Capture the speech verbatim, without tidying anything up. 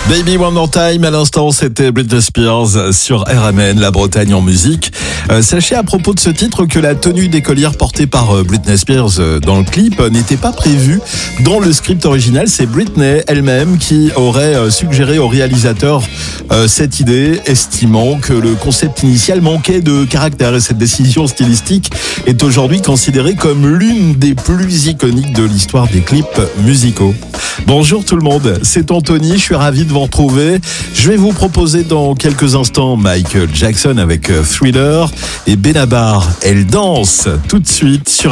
Baby One More Time, à l'instant, c'était Britney Spears sur R M N, la Bretagne en musique. Euh, sachez à propos de ce titre que la tenue d'écolière portée par euh, Britney Spears euh, dans le clip euh, n'était pas prévue dans le script original. C'est Britney elle-même qui aurait euh, suggéré au réalisateur euh, cette idée, estimant que le concept initial manquait de caractère. Et cette décision stylistique est aujourd'hui considérée comme l'une des plus iconiques de l'histoire des clips musicaux. Bonjour tout le monde, c'est Anthony, je suis ravi de vous retrouver. Je vais vous proposer dans quelques instants Michael Jackson avec Thriller et Benabar. Elle danse tout de suite sur